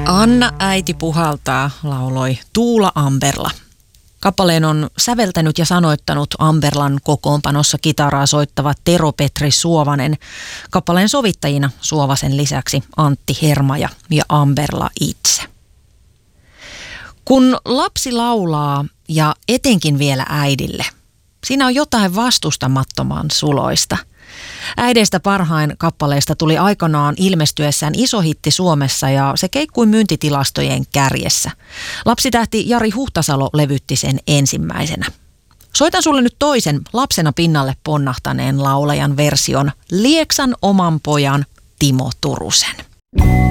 Anna äiti puhaltaa, lauloi Tuula Amberla. Kappaleen on säveltänyt ja sanoittanut Amberlan kokoonpanossa kitaraa soittava Tero-Petri Suovanen. Kappaleen sovittajina Suovasen lisäksi Antti Hermaja ja Amberla itse. Kun lapsi laulaa ja etenkin vielä äidille, siinä on jotain vastustamattoman suloista. Äideistä parhain kappaleesta tuli aikanaan ilmestyessään iso hitti Suomessa ja se keikkui myyntitilastojen kärjessä. Lapsitähti Jari Huhtasalo levytti sen ensimmäisenä. Soitan sulle nyt toisen lapsena pinnalle ponnahtaneen laulajan version, Lieksan oman pojan Timo Turusen.